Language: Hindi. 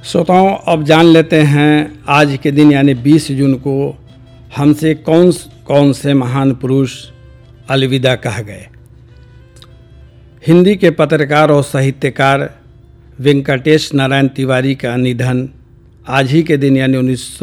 श्रोताओं, अब जान लेते हैं आज के दिन यानी 20 जून को हमसे कौन कौन से महान पुरुष अलविदा कह गए। हिंदी के पत्रकार और साहित्यकार वेंकटेश नारायण तिवारी का निधन आज ही के दिन यानी